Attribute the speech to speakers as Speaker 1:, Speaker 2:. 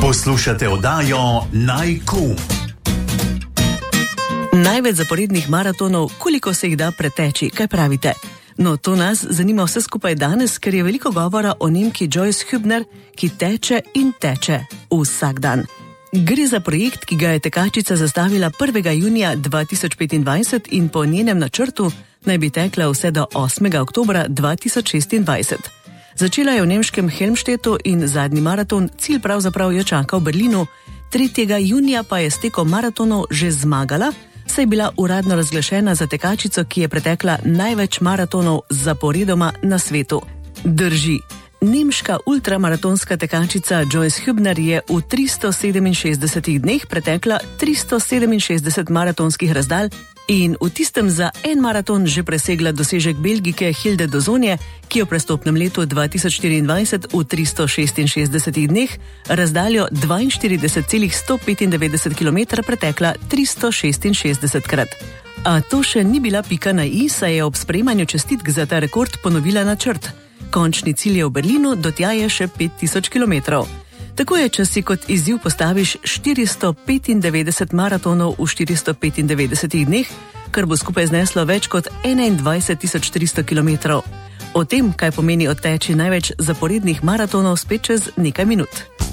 Speaker 1: Poslušate oddajo Naj.com.
Speaker 2: Največ zaporednih maratonov, koliko se jih da preteči, kaj pravite? No, to nas zanima vse skupaj danes, ker je veliko govora o Nemki Joyce Hübner, ki teče in teče vsak dan. Gre za projekt, ki ga je tekačica zastavila 1. junija 2025 in po njenem načrtu naj bi tekla vse do 8. oktobra 2026. Začela je v nemškem Helmstedtu in zadnji maraton, cilj pravzaprav jo čaka v Berlinu. 3. junija pa je s tekom maratonov že zmagala, saj je bila uradno razglašena za tekačico, ki je pretekla največ maratonov zaporedoma na svetu. Drži. Nemška ultramaratonska tekačica Joyce Hübner je v 367 dneh pretekla 367 maratonskih razdalj in v tistem za en maraton že presegla dosežek Belgijke Hilde Dozonje, ki je v prestopnem letu 2024 v 366 dneh razdaljo 42,195 km pretekla 366 krat. A to še ni bila pika na i, saj je ob sprejemanju čestitk za ta rekord ponovila načrt. Končni cilj je v Berlinu, do tja je še 5000 km. Tako je, če si kot izziv postaviš 495 maratonov v 495 dneh, kar bo skupaj zneslo več kot 21.300 km. O tem, kaj pomeni odteči največ zaporednih maratonov, spet čez nekaj minut.